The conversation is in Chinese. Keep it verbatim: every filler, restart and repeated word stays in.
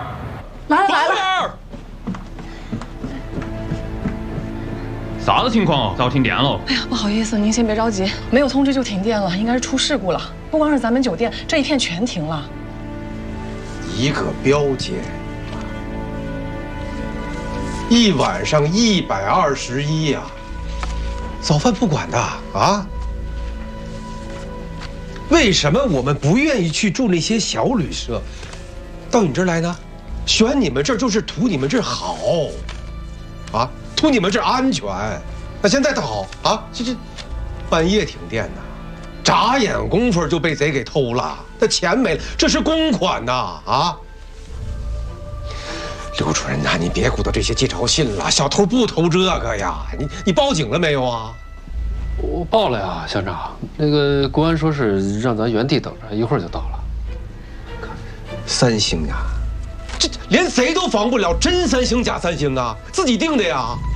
来了来了！ 啥子情况？咋停电了？ 哎呀，不好意思，您先别着急，没有通知就停电了，应该是出事故了。不光是咱们酒店，这一片全停了。 一个标间，一晚上一百二十一呀，早饭不管的啊？为什么我们不愿意去住那些小旅社，到你这儿来呢？选你们这儿就是图你们这儿好，啊，图你们这儿安全。那现在倒好啊，这这半夜停电呐，眨眼功夫就被贼给偷了，那钱没了，这是公款呐啊！刘主任呐，你别鼓捣这些介绍信了，小偷不偷这个呀。你你报警了没有啊？ 我报了呀，乡长。那个公安说是让咱原地等着，一会儿就到了。 三星啊，这连贼都防不了，真三星假三星啊，自己定的呀。